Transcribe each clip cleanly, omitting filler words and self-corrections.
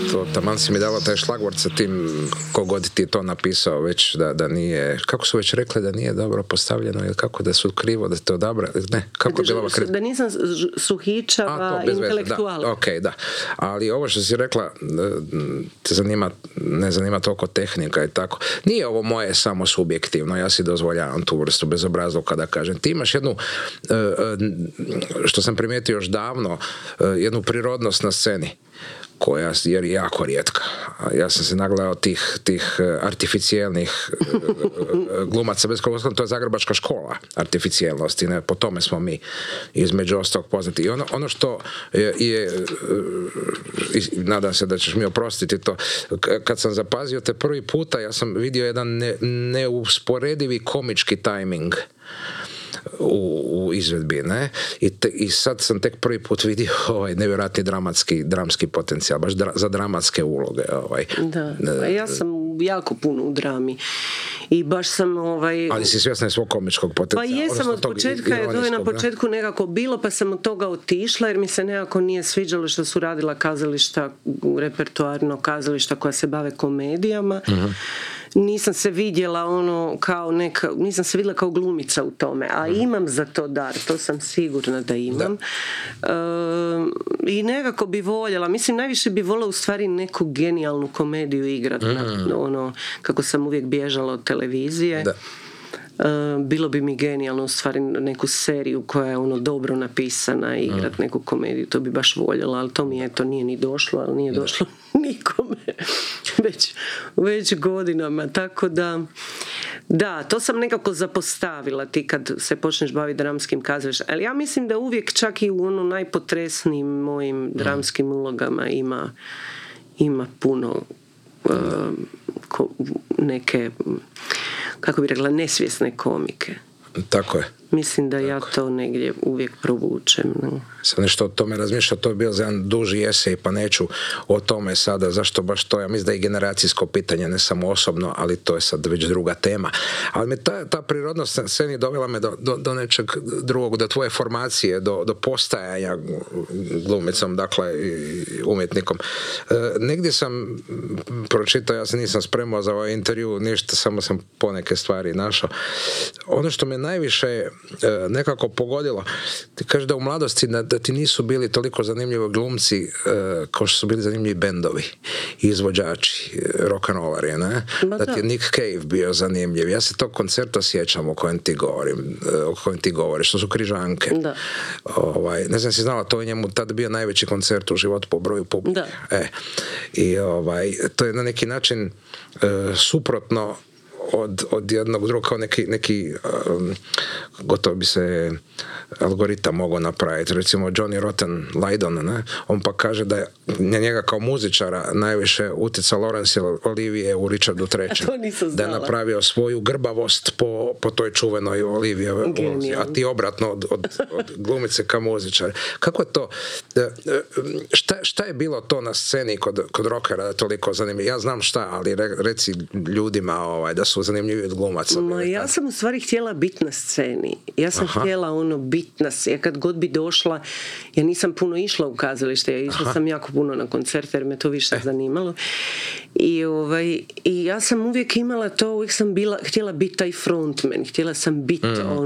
to taman si mi dala taj šlagvort sa tim kogod ti to napisao već da nije, kako su već rekli da nije dobro postavljeno ili kako da su krivo da te odabra, ne, kako je bila da nisam suhičava intelektual. Ok, da. Ali ovo što si rekla te ne zanima toliko tehnika i tako. Nije ovo moje samo subjektivno, ja si dozvoljavam tu vrstu bezobrazluka da kažem. Ti imaš jednu, što sam primijetio još davno, jednu prirodnost na sceni koja je jako rijetka. Ja sam se nagledao tih artificijelnih glumaca bez koga, to je zagrebačka škola artificijelnosti, ne, po tome smo mi između ostalog poznati. I ono što je nadam se da ćeš mi oprostiti to, kad sam zapazio te prvi puta, ja sam vidio jedan neusporedivi komički tajming u izvedbi, ne? I sad sam tek prvi put vidio ovaj nevjerojatni dramski potencijal, baš za dramatske uloge. Da, ja sam jako puno u drami i baš sam Ali si svjesna svog komičkog potencijala? Pa jesam od početka, to je na početku nekako bilo, pa sam od toga otišla jer mi se nekako nije sviđalo što su radila kazališta, repertoarno kazališta koja se bave komedijama. Nisam se vidjela nisam se vidjela kao glumica u tome, a imam za to dar, to sam sigurna da imam. I nekako bi voljela, mislim najviše bi voljela u stvari neku genijalnu komediju igrati, kako sam uvijek bježala od televizije. Da. Bilo bi mi genijalno u stvari neku seriju koja je dobro napisana i igrat neku komediju, to bi baš voljela, ali to mi nije ni došlo, ali nije došlo nikome već godinama, tako da, to sam nekako zapostavila ti kad se počneš baviti dramskim kazalištem, ali ja mislim da uvijek čak i u najpotresnijim mojim dramskim ulogama ima puno neke, kako bi rekla, nesvjesne komike. Tako je. Mislim da ja to negdje uvijek provučem. Sam nešto o tome razmišljao, to je bio za jedan duži esej, pa neću o tome sada, zašto baš to, ja mislim da je generacijsko pitanje, ne samo osobno, ali to je sad već druga tema. Ali me ta prirodnost na sceni dovela me do nečeg drugog, do tvoje formacije, do postajanja glumicom, dakle umjetnikom. Negdje sam pročitao, ja se nisam spremao za ovaj intervju, ništa, samo sam poneke stvari našao. Ono što me najviše nekako pogodilo, ti kažeš da u mladosti da ti nisu bili toliko zanimljivi glumci kao što su bili zanimljivi bendovi, izvođači, rock'n'rollari, ne? Da ti je Nick Cave bio zanimljiv. Ja se tog koncerta sjećam o kojem ti govoriš, što su Križanke. Da. Ne znam si znala, to je njemu tad bio najveći koncert u životu po broju publike. I to je na neki način suprotno od jednog drugog, kao neki gotovo bi se algoritam mogao napraviti. Recimo Johnny Rotten Lydon, ne? On pa kaže da je njega kao muzičara najviše utjecao Laurence Olivier u Richardu III. Da je napravio svoju grbavost po toj čuvenoj Olivier, a ti obratno od glumice ka muzičara. Kako je to? Šta je bilo to na sceni kod rockera da toliko zanimljivo? Ja znam šta, ali reci ljudima da su zanimljivi od glumaca. Ja sam u stvari htjela biti na sceni. Ja sam htjela biti na sceni. Ja kad god bi došla, ja nisam puno išla u kazalište, ja išla sam jako puno na koncerte jer me to više zanimalo. I ja sam uvijek imala to, uvijek sam htjela biti taj frontman, htjela sam biti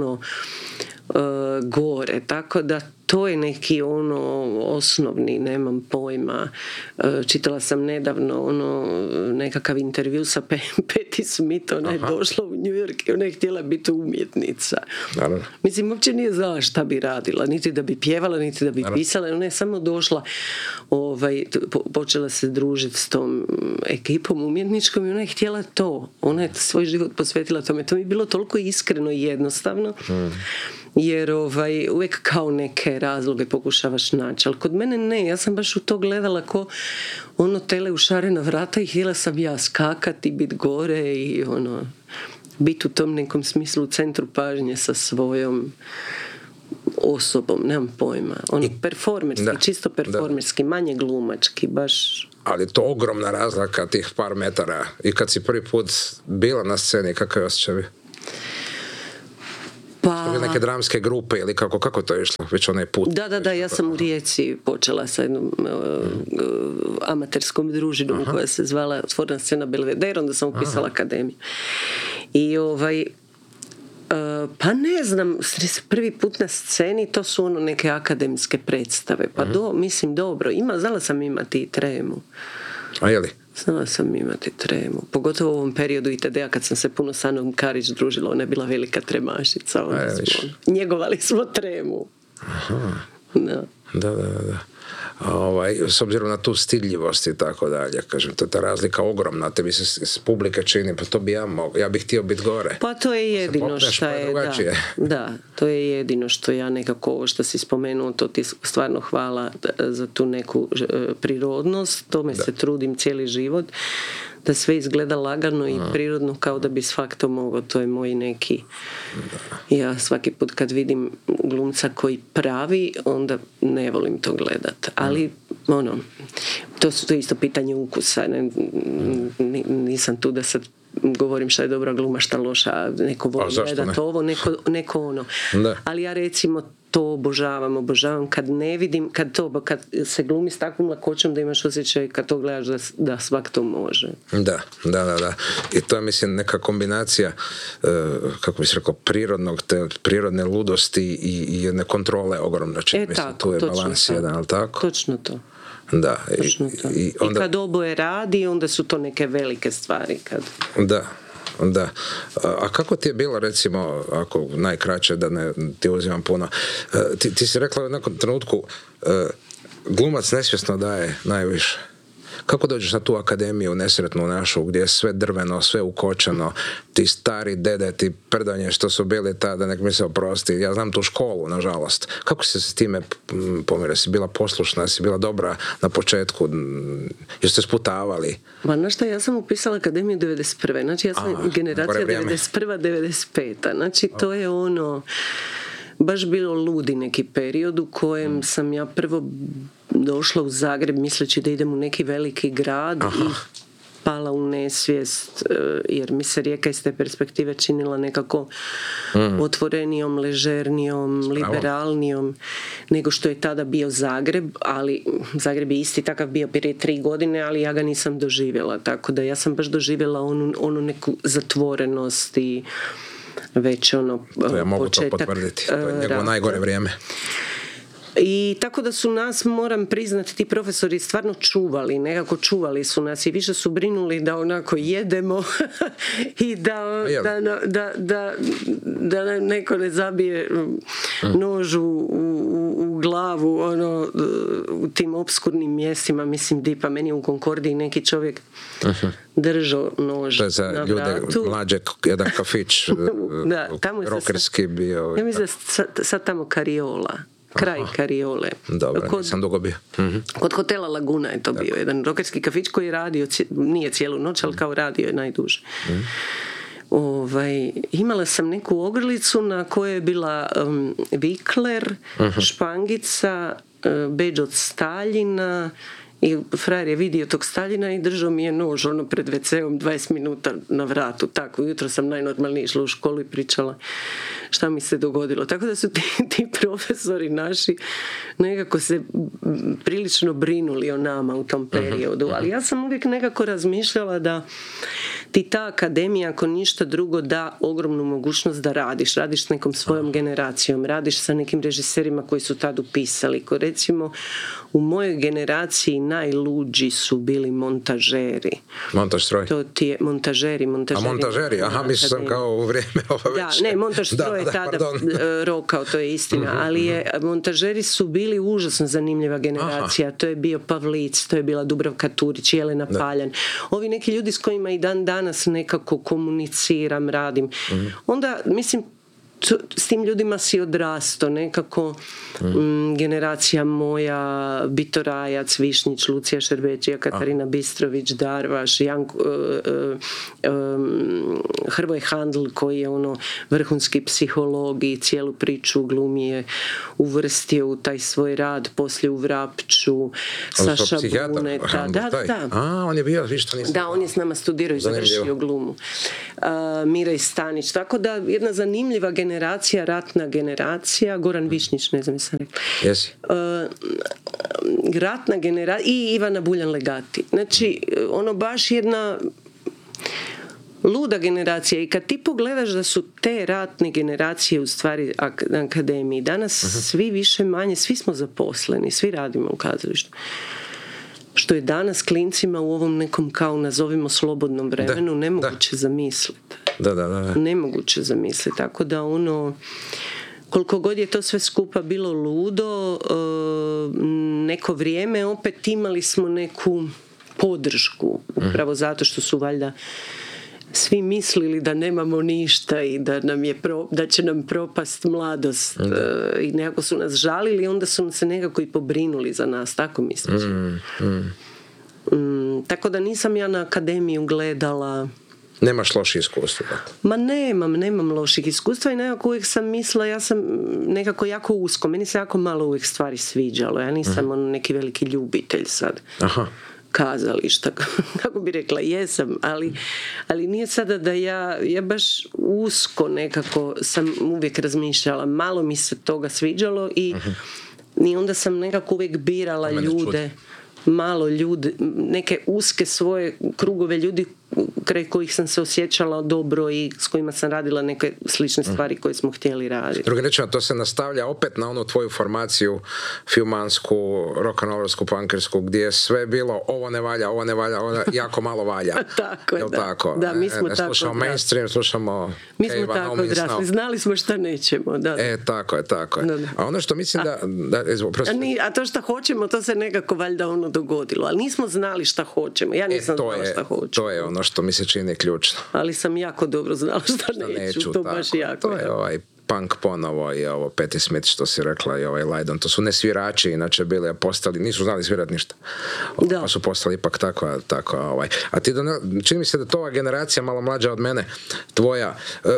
gore, tako da to je neki osnovni, nemam pojma. Čitala sam nedavno nekakav intervju sa Patti Smith, ona je došla u New York i ona je htjela biti umjetnica. Naravno. Mislim, uopće nije znala šta bi radila, niti da bi pjevala, niti da bi pisala, ona je samo došla, počela se družiti s tom ekipom umjetničkom i ona je htjela to. Ona je svoj život posvetila tome. To mi je bilo toliko iskreno i jednostavno. Jer uvijek kao neke razloge pokušavaš naći, ali kod mene ne, ja sam baš u to gledala ko tele u šarena vrata i htjela sam ja skakati, biti gore i biti u tom nekom smislu u centru pažnje sa svojom osobom, nemam pojma. Performerski, čisto performerski, manje glumački, baš. Ali to ogromna razlika tih par metara i kad si prvi put bila na sceni, kakav je osjećaj? Pa... neke dramske grupe ili kako to je išlo? Već onaj put. Da, ja sam u Rijeci počela sa jednom amaterskom družinom koja se zvala Otvorena scena Belvedere, onda sam upisala akademiju. I pa ne znam, prvi put na sceni to su neke akademske predstave. Pa mislim dobro. Znala sam imati i tremu. A je li? Znala sam imati tremu. Pogotovo u ovom periodu ITD-a kad sam se puno s Anom Karić družila. Ona je bila velika tremašica. Njegovali smo tremu. Aha. Da. S obzirom na tu stidljivost i tako dalje, kažem, to je ta razlika ogromna, tebi se s publike čini, pa to bi ja bih htio biti gore. Pa to je jedino što je, da, to je jedino što ja nekako, ovo što si spomenuo, to ti stvarno hvala za tu neku prirodnost, tome se trudim cijeli život, da sve izgleda lagano i prirodno kao da bi svak to mogao, to je moj neki ja svaki put kad vidim glumca koji pravi, onda ne volim to gledat, ali to je isto pitanje ukusa, nisam tu da sad govorim šta je dobra gluma, šta loša, neko voli gledat ovo, neko ono, ali ja recimo to obožavam kad ne vidim, kad se glumi s takvom lakoćom da imaš osjećaj kad to gledaš da svak to može. Da. I to je, mislim, neka kombinacija, kako bi se rekao, prirodne ludosti i jedne kontrole ogromno. Tu je balans jedan, ali tako? Točno to. Da. I kad oboje radi, onda su to neke velike stvari. Da. A kako ti je bilo, recimo, ako najkraće, da ne ti uzimam puno, ti si rekla u nekom trenutku glumac nesvjesno daje najviše. Kako dođeš na tu akademiju nesretnu našu, gdje je sve drveno, sve ukočeno, ti stari dede, ti prdanje što su bili tada, nek mi se oprosti, ja znam tu školu, nažalost. Kako si se s time pomirila? Si bila poslušna, si bila dobra na početku, jeste sputavali? Ma znaš šta, ja sam upisala akademiju 91. Znači ja sam generacija 91-95. Znači to je baš bilo ludi neki period u kojem sam ja prvo došla u Zagreb misleći da idem u neki veliki grad i pala u nesvijest, jer mi se Rijeka iz te perspektive činila nekako otvorenijom, ležernijom, liberalnijom nego što je tada bio Zagreb, ali Zagreb je isti takav bio prije 3 godine, ali ja ga nisam doživjela, tako da ja sam baš doživjela onu neku zatvorenost i već to ja mogu početak, to potvrditi, to je njegovo najgore vrijeme. I tako da su nas, moram priznati, ti profesori stvarno čuvali su nas i više su brinuli da onako jedemo i da neko ne zabije nož u glavu u tim obskurnim mjestima, mislim Dipa, meni je u Konkordiji neki čovjek držao nož to je za na ljude vratu. Mlađe, jedan kafić rokerski bio. Ja mislim da sad tamo Kariola. Kraj Kariole. Dobro, nisam dugo bio. Kod hotela Laguna je to bio jedan rokerski kafić koji je radio, nije cijelu noć, ali kao radio je najduže. Imala sam neku ogrlicu na kojoj je bila vikler, špangica, bedž od Staljina i frajer je vidio tog Staljina i držao mi je nož pred WC-om 20 minuta na vratu. Tako, jutro sam najnormalnije išla u školu i pričala šta mi se dogodilo. Tako da su ti profesori naši nekako se prilično brinuli o nama u tom periodu. Ali ja sam uvijek nekako razmišljala da ti ta akademija, ako ništa drugo, da ogromnu mogućnost da radiš s nekom svojom generacijom, radiš sa nekim režiserima koji su tad upisali. Ko recimo u mojoj generaciji najluđi su bili montažeri. Montaž-stroj? To ti je montažeri. A montažeri, mislio sam kao u vrijeme već. Ne, montaž-stroj je tada rokao, to je istina, ali montažeri su bili užasno zanimljiva generacija. To je bio Pavlic, to je bila Dubravka Turić, Jelena Paljan. Ovi neki ljudi s kojima i dan danas nekako komuniciram, radim. Onda, mislim, s tim ljudima si odrasto nekako generacija moja, Bito Rajac, Višnjić, Lucija Šerbeđija, Katarina Bistrović, Darvaš, Hrvoje Handl koji je vrhunski psiholog i cijelu priču glumi je uvrstio u taj svoj rad, poslije u Vrapču, Saša Buneta. Da. On je bio, viš to nisam. Da, on je s nama studirao i završio glumu. Mirej Stanić, tako da jedna zanimljiva generacija generacija, ratna generacija, Goran Višnjić, ne znam je sam rekla. Jesi. Ratna generacija i Ivana Buljan Legati. Znači, ono baš jedna luda generacija. I kad ti pogledaš da su te ratne generacije u stvari na akademiji, danas svi više manje, svi smo zaposleni, svi radimo u kazalištu. Što je danas klincima u ovom nekom kao nazovimo slobodnom vremenu nemoguće zamisliti. Da. Nemoguće zamisliti. Tako da ono, koliko god je to sve skupa bilo ludo, neko vrijeme opet imali smo neku podršku. Upravo zato što su valjda svi mislili da nemamo ništa i da će nam propast mladost i nekako su nas žalili i onda su se nekako i pobrinuli za nas, tako mislim. Tako da nisam ja na akademiju gledala. Nemaš loših iskustva? Ma nemam loših iskustva i nekako uvijek sam mislila, ja sam nekako jako usko, meni se jako malo uvijek stvari sviđalo, ja nisam neki veliki ljubitelj sad. Aha. Kazališta, kako bi rekla, jesam, ali nije sada da ja baš usko nekako sam uvijek razmišljala, malo mi se toga sviđalo i onda sam nekako uvijek birala ljude, malo ljude, neke uske svoje krugove ljudi kraj kojih sam se osjećala dobro i s kojima sam radila neke slične stvari koje smo htjeli raditi. Drugim rečima, to se nastavlja opet na onu tvoju formaciju filmansku, rock'n'rollersku, punkersku, gdje je sve bilo ovo ne valja, ovo jako malo valja. Tako je, da. Tako? Da, mi smo tako slušamo mainstream, slušamo mi smo tako odrasli, znali smo šta nećemo. Da. Tako je. Da. A ono što mislim a to šta hoćemo, to se nekako valjda ono dogodilo, ali nismo znali šta hoćemo. Ja nisam znala šta hoću. To je ono što mi se čini ključno. Ali sam jako dobro znala šta neću. To baš jako. To je punk ponovo i ovo Patti Smith što si rekla i ovaj Lydon. To su ne svirači, inače bili postali, nisu znali svirati ništa. Pa su postali ipak tako. A ti čini mi se da to ova generacija malo mlađa od mene, tvoja,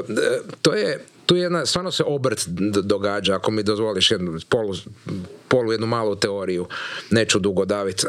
tu je jedna, stvarno se obrt događa, ako mi dozvoliš jednu jednu malu teoriju, neću dugo daviti.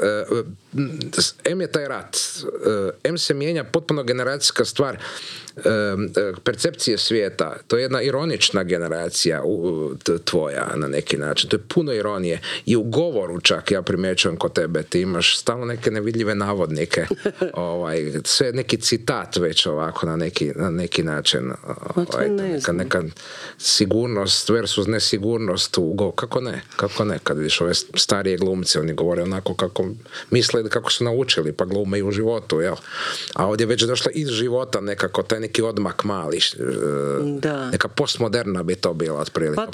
M je taj rat. M se mijenja potpuno generacijska stvar percepcije svijeta. To je jedna ironična generacija tvoja na neki način. To je puno ironije. I u govoru čak ja primjećujem kod tebe. Ti imaš stalno neke nevidljive navodnike. Sve neki citat već ovako na neki način. Neka sigurnost versus nesigurnost. Kako ne? Kad vidiš ove starije glumce, oni govore onako kako misle, kako su naučili, pa glume i u životu, jel? A ovdje je već došla iz života nekako taj neki odmak mali. Neka postmoderna bi to bila otprilike. Pa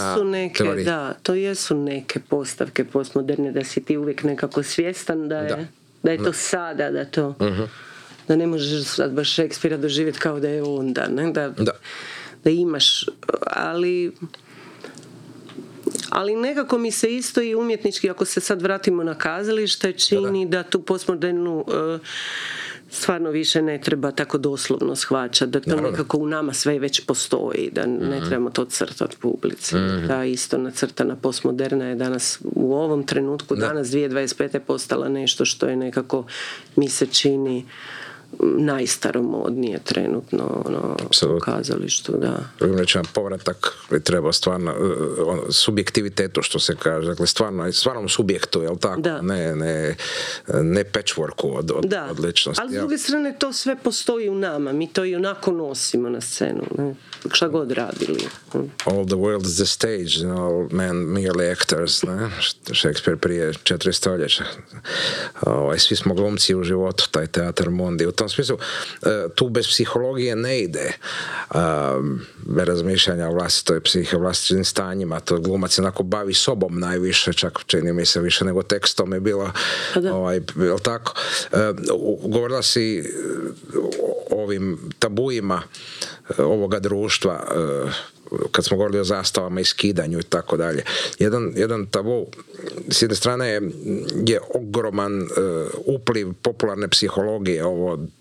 to jesu neke postavke postmoderne, da si ti uvijek nekako svjestan da je to sada, da to da ne možeš sad baš Šekspira doživjeti kao da je onda, ne? Da imaš, ali nekako mi se isto i umjetnički, ako se sad vratimo na kazalište, čini da tu postmodernu stvarno više ne treba tako doslovno shvaćati, da to nekako u nama sve već postoji, da ne trebamo to crtati publici. Ta isto nacrtana postmoderna je danas u ovom trenutku, danas 2025. postala nešto što je nekako, mi se čini, najstaromodnije trenutno u kazalištu, da. Povratak bi trebao stvarno subjektivitetu, što se kaže, dakle stvarnom subjektu, jel tako? Ne patchworku od ličnosti. Ali s druge strane to sve postoji u nama, mi to i onako nosimo na scenu, ne? Šta god radili. All the world is the stage, all men merely actors, ne? Shakespeare prije 4 stoljeća. Svi smo glumci u životu, taj teatar mondi. U tom smislu, tu bez psihologije ne ide, bez razmišljanja o vlastitoj psihi, o vlastitim stanjima. To glumac onako bavi sobom najviše, čak čini mi se više nego tekstom je bilo, jel tako? Govorila si o ovim tabuima ovoga društva, kad smo govorili o zastavama i skidanju i tako dalje. Jedan tabu s jedne strane je ogroman upliv popularne psihologije, ovo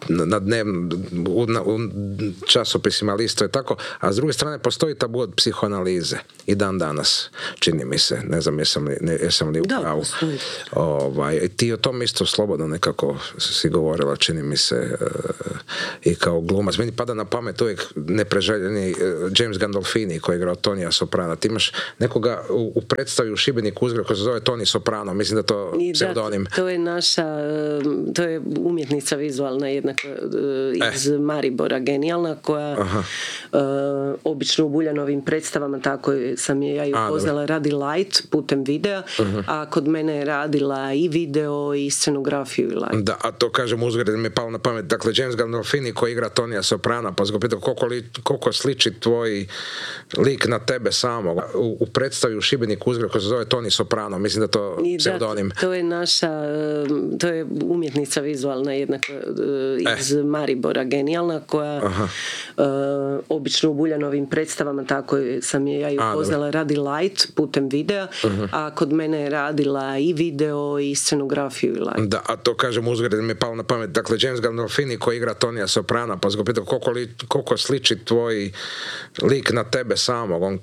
na u časopisima listo je tako, a s druge strane postoji tabu od psihoanalize i dan danas, čini mi se, ne znam jesam li u pravu. Ti o tom isto slobodno nekako si govorila, čini mi se, i kao glumac. Meni pada na pamet uvijek nepreželjeni James Gandolfini koji je igrao Tonija Soprana. Ti imaš nekoga u predstavi u Šibeniku uzgled koji se zove Toni Soprano, mislim da to pseudonim. To je to je umjetnica vizualna jednako iz Maribora, genijalna, koja obično u Buljanovim predstavama, tako sam je ja i upoznala, radi light putem videa, a kod mene je radila i video i scenografiju i light. Da, a to kažem uzgled, mi je palo na pamet. Dakle, James Gandolfini koji igra Tonija Soprana, pa sam ga pitao koliko sliči tvoj lik na tebe samog. U predstavi u Šibeniku uzgled koji se zove Toni Soprano, mislim da to pseudonim. To je to je umjetnica vizualna jednako iz Maribora, genijalna, koja obično u Buljanovim predstavama, tako sam je ja i upoznala, radi light putem videa, a kod mene je radila i video i scenografiju i light. Da, a to kažem uzgled, mi je palo na pamet. Dakle, James Gandolfini koji igra Tonija Soprana, pa sam ga pitao koliko sliči tvoj lik na tebe samog. On